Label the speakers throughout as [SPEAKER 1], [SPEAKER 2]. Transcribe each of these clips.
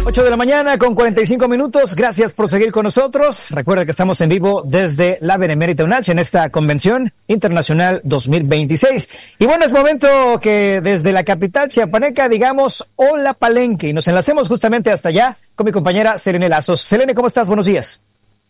[SPEAKER 1] 8 de la mañana con 45 minutos. Gracias por seguir con nosotros. Recuerda que estamos en vivo desde la Benemérita UNACH en esta Convención Internacional 2026. Y bueno, es momento que desde la capital chiapaneca digamos hola Palenque y nos enlacemos justamente hasta allá con mi compañera Selene Lazos. Selene, ¿cómo estás? Buenos días.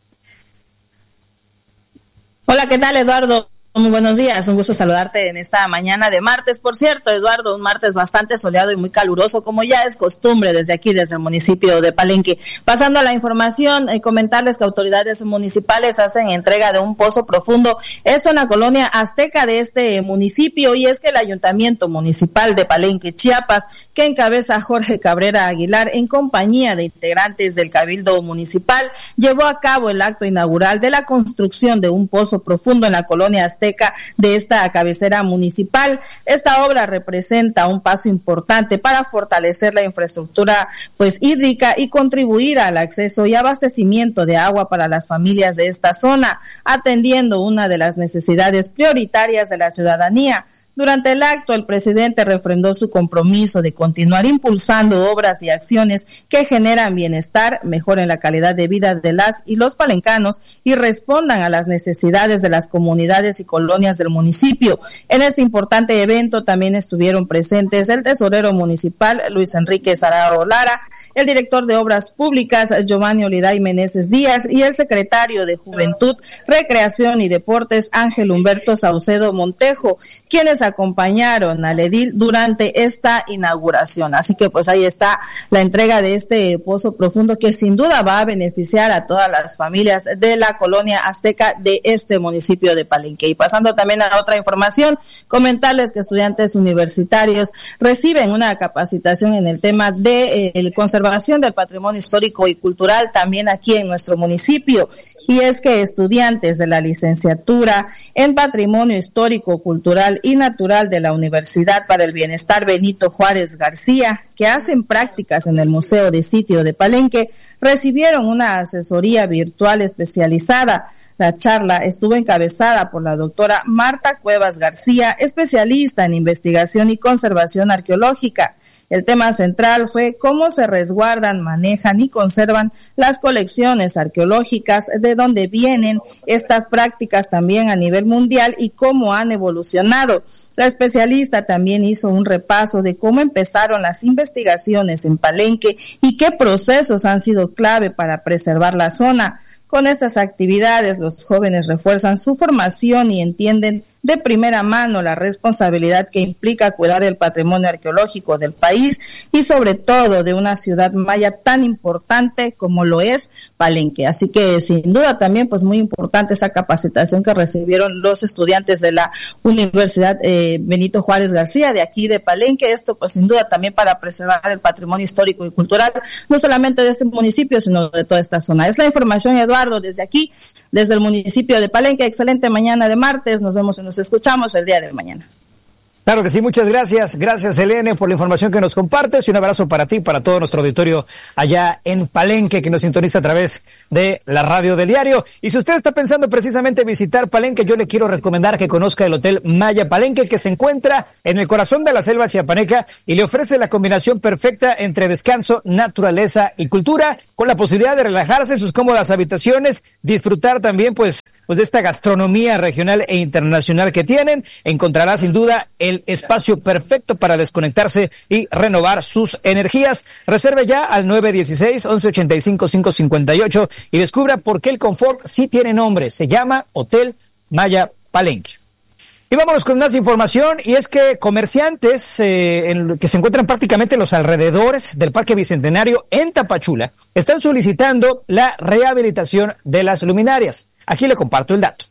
[SPEAKER 2] Hola, ¿qué tal, Eduardo? Muy buenos días, un gusto saludarte en esta mañana de martes. Por cierto, Eduardo, un martes bastante soleado y muy caluroso, como ya es costumbre desde aquí, desde el municipio de Palenque. Pasando a la información, comentarles que autoridades municipales hacen entrega de un pozo profundo, esto en la colonia azteca de este municipio, y es que el Ayuntamiento Municipal de Palenque, Chiapas, que encabeza Jorge Cabrera Aguilar, en compañía de integrantes del Cabildo Municipal, llevó a cabo el acto inaugural de la construcción de un pozo profundo en la colonia azteca de esta cabecera municipal. Esta obra representa un paso importante para fortalecer la infraestructura hídrica y contribuir al acceso y abastecimiento de agua para las familias de esta zona, atendiendo una de las necesidades prioritarias de la ciudadanía. Durante el acto, el presidente refrendó su compromiso de continuar impulsando obras y acciones que generan bienestar, mejoren la calidad de vida de las y los palencanos y respondan a las necesidades de las comunidades y colonias del municipio. En este importante evento también estuvieron presentes el tesorero municipal, Luis Enrique Sarao Lara, el director de Obras Públicas, Giovanni Oliday Meneses Díaz, y el secretario de Juventud, Recreación y Deportes, Ángel Humberto Saucedo Montejo, quienes acompañaron al edil durante esta inauguración. Así que pues ahí está la entrega de este pozo profundo que sin duda va a beneficiar a todas las familias de la colonia azteca de este municipio de Palenque. Y pasando también a otra información, comentarles que estudiantes universitarios reciben una capacitación en el tema de conservación del patrimonio histórico y cultural también aquí en nuestro municipio. Y es que estudiantes de la licenciatura en Patrimonio Histórico, Cultural y Natural de la Universidad para el Bienestar Benito Juárez García, que hacen prácticas en el Museo de Sitio de Palenque, recibieron una asesoría virtual especializada. La charla estuvo encabezada por la doctora Marta Cuevas García, especialista en investigación y conservación arqueológica. El tema central fue cómo se resguardan, manejan y conservan las colecciones arqueológicas, de dónde vienen estas prácticas también a nivel mundial y cómo han evolucionado. La especialista también hizo un repaso de cómo empezaron las investigaciones en Palenque y qué procesos han sido clave para preservar la zona. Con estas actividades, los jóvenes refuerzan su formación y entienden de primera mano la responsabilidad que implica cuidar el patrimonio arqueológico del país y sobre todo de una ciudad maya tan importante como lo es Palenque. Así que sin duda también pues muy importante esa capacitación que recibieron los estudiantes de la Universidad Benito Juárez García de aquí de Palenque. Esto pues sin duda también para preservar el patrimonio histórico y cultural, no solamente de este municipio sino de toda esta zona. Es la información, Eduardo, desde aquí, desde el municipio de Palenque. Excelente mañana de martes, nos vemos y nos escuchamos el día de mañana.
[SPEAKER 1] Claro que sí, muchas gracias. Gracias, Elene, por la información que nos compartes y un abrazo para ti y para todo nuestro auditorio allá en Palenque que nos sintoniza a través de la radio del diario. Y si usted está pensando precisamente visitar Palenque, yo le quiero recomendar que conozca el Hotel Maya Palenque, que se encuentra en el corazón de la selva chiapaneca y le ofrece la combinación perfecta entre descanso, naturaleza y cultura, con la posibilidad de relajarse en sus cómodas habitaciones, disfrutar también pues de esta gastronomía regional e internacional que tienen. Encontrará sin duda el espacio perfecto para desconectarse y renovar sus energías. Reserve ya al 916-1185-558 y descubra por qué el confort sí tiene nombre. Se llama Hotel Maya Palenque. Y vámonos con más información, y es que comerciantes que se encuentran prácticamente en los alrededores del Parque Bicentenario en Tapachula están solicitando la rehabilitación de las luminarias. Aquí le comparto el dato.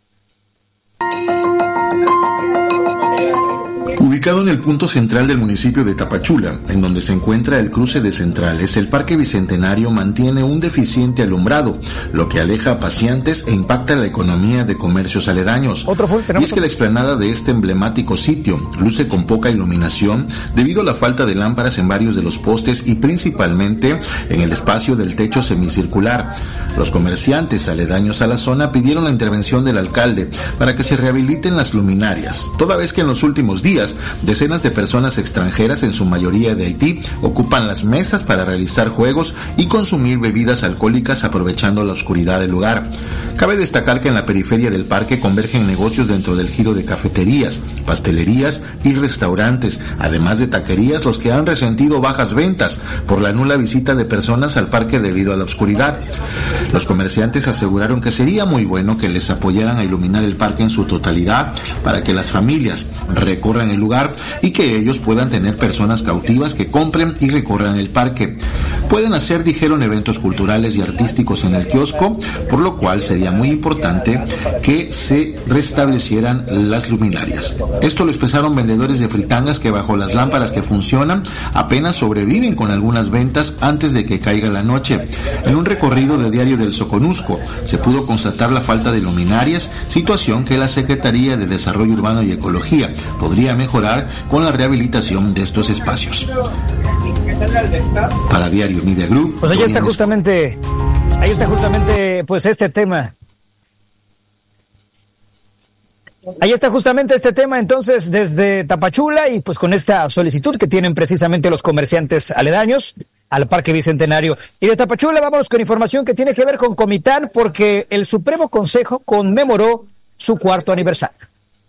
[SPEAKER 3] Ubicado en el punto central del municipio de Tapachula, en donde se encuentra el cruce de centrales, el Parque Bicentenario mantiene un deficiente alumbrado, lo que aleja a paseantes e impacta la economía de comercios aledaños. Y es que la explanada de este emblemático sitio luce con poca iluminación debido a la falta de lámparas en varios de los postes y principalmente en el espacio del techo semicircular. Los comerciantes aledaños a la zona pidieron la intervención del alcalde para que se rehabiliten las luminarias, toda vez que en los últimos días días, decenas de personas extranjeras, en su mayoría de Haití, ocupan las mesas para realizar juegos y consumir bebidas alcohólicas aprovechando la oscuridad del lugar. Cabe destacar que en la periferia del parque convergen negocios dentro del giro de cafeterías, pastelerías y restaurantes, además de taquerías, los que han resentido bajas ventas por la nula visita de personas al parque debido a la oscuridad. Los comerciantes aseguraron que sería muy bueno que les apoyaran a iluminar el parque en su totalidad para que las familias recorran el lugar y que ellos puedan tener personas cautivas que compren y recorran el parque. Pueden hacer, dijeron, eventos culturales y artísticos en el kiosco, por lo cual sería muy importante que se restablecieran las luminarias. Esto lo expresaron vendedores de fritangas que bajo las lámparas que funcionan apenas sobreviven con algunas ventas antes de que caiga la noche. En un recorrido de Diario del Soconusco se pudo constatar la falta de luminarias, situación que la Secretaría de Desarrollo Urbano y Ecología podría mejorar con la rehabilitación de estos espacios. Para Diario Media Group.
[SPEAKER 1] Pues ahí está justamente pues este tema. Ahí está justamente este tema, entonces, desde Tapachula, y pues con esta solicitud que tienen precisamente los comerciantes aledaños al Parque Bicentenario. Y de Tapachula vámonos con información que tiene que ver con Comitán, porque el Supremo Consejo conmemoró su 4º aniversario.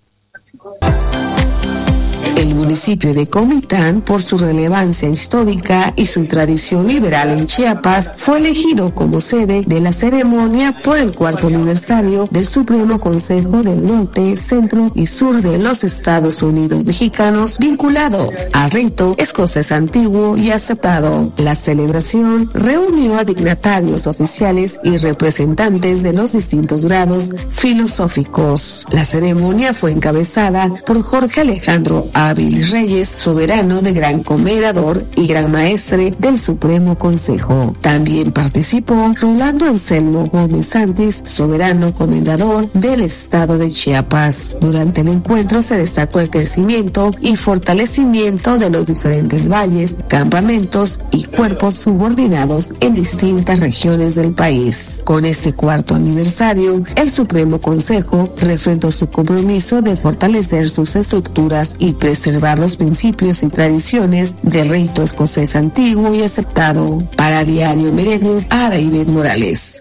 [SPEAKER 4] El municipio de Comitán, por su relevancia histórica y su tradición liberal en Chiapas, fue elegido como sede de la ceremonia por el 4º aniversario del Supremo Consejo del Norte, Centro y Sur de los Estados Unidos Mexicanos, vinculado a rito escocés antiguo y aceptado. La celebración reunió a dignatarios oficiales y representantes de los distintos grados filosóficos. La ceremonia fue encabezada por Jorge Alejandro Ávila Reyes, soberano de Gran Comendador y Gran Maestre del Supremo Consejo. También participó Rolando Anselmo Gómez Santis, soberano comendador del estado de Chiapas. Durante el encuentro se destacó el crecimiento y fortalecimiento de los diferentes valles, campamentos y cuerpos subordinados en distintas regiones del país. Con este 4º aniversario, el Supremo Consejo refrendó su compromiso de fortalecer sus estructuras y preservar los principios y tradiciones del rito escocés antiguo y aceptado. Para Diario Media Group, Adaibet Morales.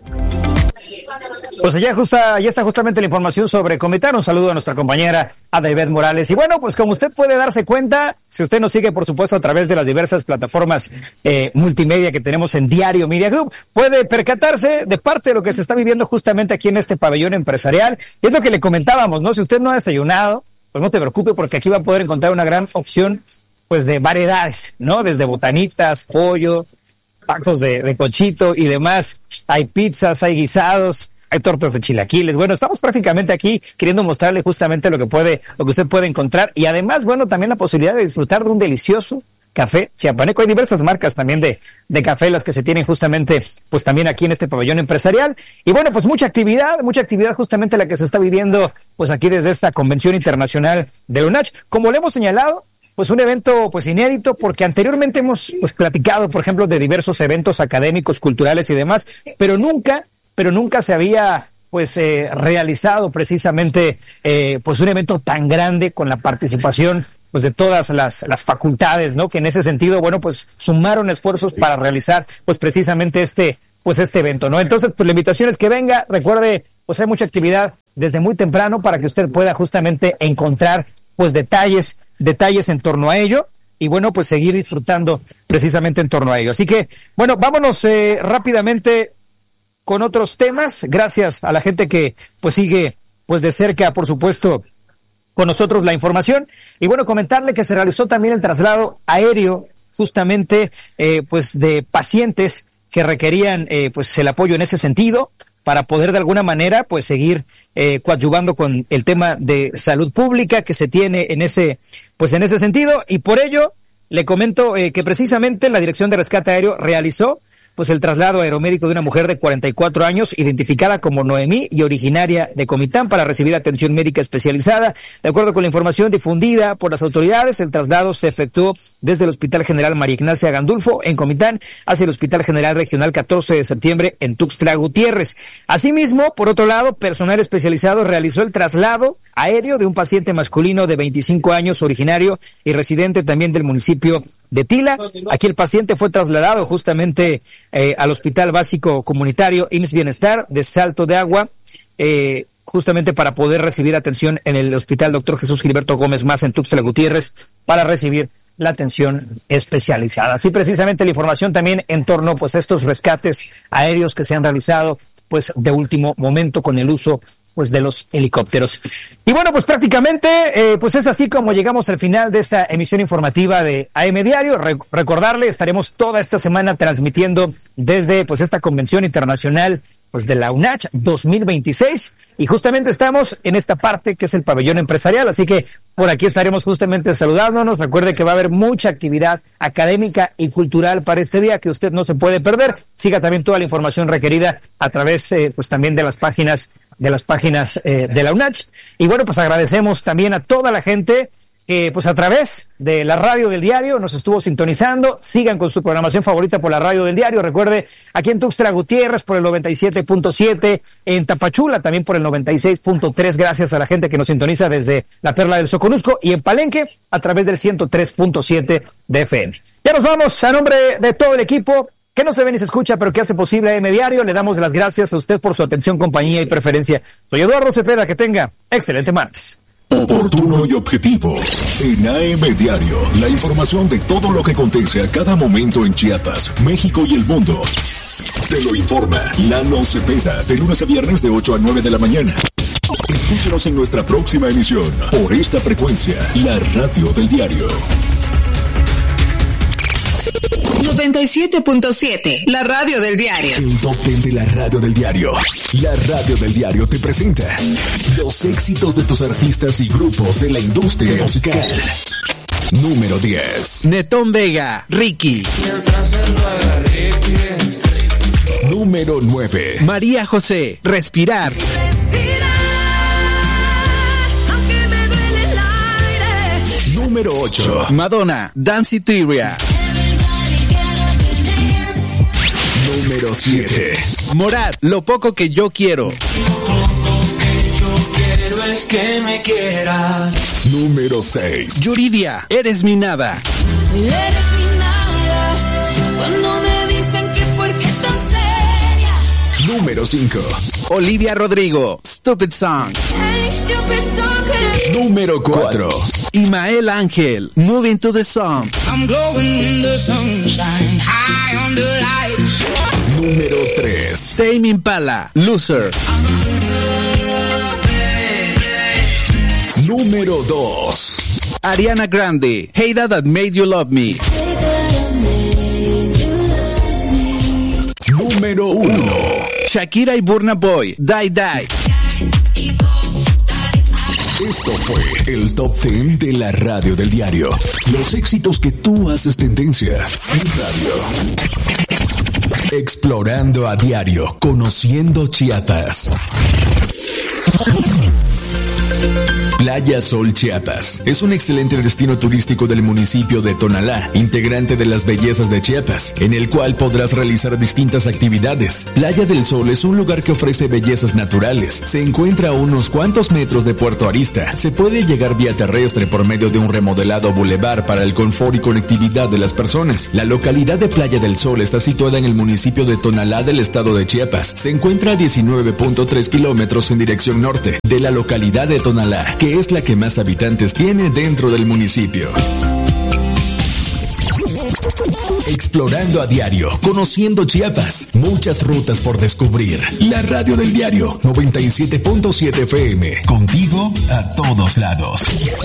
[SPEAKER 1] Pues ya está justamente la información sobre Comitán. Un saludo a nuestra compañera Adaibet Morales. Y bueno, pues como usted puede darse cuenta, si usted nos sigue, por supuesto, a través de las diversas plataformas multimedia que tenemos en Diario Media Group, puede percatarse de parte de lo que se está viviendo justamente aquí en este pabellón empresarial. Y es lo que le comentábamos, ¿no? Si usted no ha desayunado, pues no te preocupe, porque aquí va a poder encontrar una gran opción, pues, de variedades, ¿no? Desde botanitas, pollo, tacos de cochito y demás. Hay pizzas, hay guisados, hay tortas de chilaquiles. Bueno, estamos prácticamente aquí queriendo mostrarle justamente lo que usted puede encontrar. Y además, bueno, también la posibilidad de disfrutar de un delicioso café chiapaneco. Hay diversas marcas también de café, las que se tienen justamente, pues también aquí en este pabellón empresarial. Y bueno, pues mucha actividad justamente la que se está viviendo, pues aquí desde esta Convención Internacional de la UNACH. Como le hemos señalado, pues un evento pues inédito, porque anteriormente hemos pues platicado, por ejemplo, de diversos eventos académicos, culturales y demás, pero nunca se había pues realizado precisamente pues un evento tan grande con la participación pues de todas las facultades, ¿no? Que en ese sentido, bueno, pues sumaron esfuerzos para realizar pues precisamente este evento, ¿no? Entonces, pues la invitación es que venga. Recuerde, pues hay mucha actividad desde muy temprano para que usted pueda justamente encontrar pues detalles en torno a ello y bueno, pues seguir disfrutando precisamente en torno a ello. Así que, bueno, vámonos rápidamente con otros temas. Gracias a la gente que pues sigue pues de cerca, por supuesto, con nosotros la información. Y bueno, comentarle que se realizó también el traslado aéreo justamente pues de pacientes que requerían pues el apoyo en ese sentido, para poder de alguna manera pues seguir coadyuvando con el tema de salud pública que se tiene en ese sentido. Y por ello le comento que precisamente la Dirección de Rescate Aéreo realizó pues el traslado aeromédico de una mujer de 44 años, identificada como Noemí y originaria de Comitán, para recibir atención médica especializada. De acuerdo con la información difundida por las autoridades, el traslado se efectuó desde el Hospital General María Ignacia Gandulfo en Comitán hacia el Hospital General Regional 14 de septiembre en Tuxtla Gutiérrez. Asimismo, por otro lado, personal especializado realizó el traslado aéreo de un paciente masculino de 25 años, originario y residente también del municipio de Tila. Aquí el paciente fue trasladado justamente al Hospital Básico Comunitario IMSS Bienestar de Salto de Agua, justamente para poder recibir atención en el Hospital Dr. Jesús Gilberto Gómez Más en Tuxtla Gutiérrez para recibir la atención especializada. Así precisamente la información también en torno pues a estos rescates aéreos que se han realizado pues de último momento con el uso pues de los helicópteros. Y bueno, pues prácticamente pues es así como llegamos al final de esta emisión informativa de AM Diario. Recordarle, estaremos toda esta semana transmitiendo desde pues esta convención internacional pues de la UNACH 2026, y justamente estamos en esta parte que es el pabellón empresarial, así que por aquí estaremos justamente saludándonos. Recuerde que va a haber mucha actividad académica y cultural para este día que usted no se puede perder. Siga también toda la información requerida a través pues también de las páginas de la UNACH. Y bueno, pues agradecemos también a toda la gente que pues a través de la radio del diario nos estuvo sintonizando. Sigan con su programación favorita por la radio del diario. Recuerde, aquí en Tuxtla Gutiérrez por el 97.7, en Tapachula también por el 96.3, gracias a la gente que nos sintoniza desde la Perla del Soconusco, y en Palenque a través del 103.7 de FM. Ya nos vamos. A nombre de todo el equipo que no se ve ni se escucha, pero que hace posible AM Diario, le damos las gracias a usted por su atención, compañía y preferencia. Soy Eduardo Cepeda, que tenga excelente martes.
[SPEAKER 5] Oportuno y objetivo. En AM Diario, la información de todo lo que acontece a cada momento en Chiapas, México y el mundo. Te lo informa Lalo Cepeda, de lunes a viernes de 8 a 9 de la mañana. Escúchanos en nuestra próxima emisión, por esta frecuencia, la radio del diario.
[SPEAKER 6] 97.7, la radio del diario.
[SPEAKER 5] El top 10 de la radio del diario. La radio del diario te presenta los éxitos de tus artistas y grupos de la industria musical. Número 10.
[SPEAKER 7] Netón Vega, Ricky.
[SPEAKER 5] Número 9.
[SPEAKER 7] María José, Respirar.
[SPEAKER 5] Número 8.
[SPEAKER 7] Madonna, Danceteria.
[SPEAKER 5] Número 7.
[SPEAKER 7] Morat, Lo poco que yo quiero.
[SPEAKER 8] Es que me quieras.
[SPEAKER 5] Número 6.
[SPEAKER 7] Yuridia, Eres mi nada.
[SPEAKER 9] Eres mi nada. Cuando me dicen que por qué tan seria.
[SPEAKER 5] Número 5.
[SPEAKER 7] Olivia Rodrigo, Stupid Song.
[SPEAKER 9] Hey, stupid song.
[SPEAKER 5] Número 4.
[SPEAKER 7] Imael Ángel, Moving to the Sun.
[SPEAKER 9] I'm glowing in the sunshine, high on the lights.
[SPEAKER 5] Número 3.
[SPEAKER 7] Tame Impala, Loser.
[SPEAKER 5] Número 2.
[SPEAKER 7] Ariana Grande, Hate That Made You Love Me.
[SPEAKER 5] Número 1.
[SPEAKER 7] Shakira y Burna Boy, Die Die.
[SPEAKER 5] Esto fue el Top 10 de la radio del diario. Los éxitos que tú haces tendencia en radio. Explorando a diario, conociendo Chiapas. Playa Sol Chiapas es un excelente destino turístico del municipio de Tonalá, integrante de las bellezas de Chiapas, en el cual podrás realizar distintas actividades. Playa del Sol es un lugar que ofrece bellezas naturales. Se encuentra a unos cuantos metros de Puerto Arista. Se puede llegar vía terrestre por medio de un remodelado bulevar para el confort y conectividad de las personas. La localidad de Playa del Sol está situada en el municipio de Tonalá del estado de Chiapas. Se encuentra a 19.3 kilómetros en dirección norte de la localidad de Tonalá, que es la que más habitantes tiene dentro del municipio. Explorando a diario, conociendo Chiapas, muchas rutas por descubrir. La radio del diario 97.7 FM, contigo a todos lados.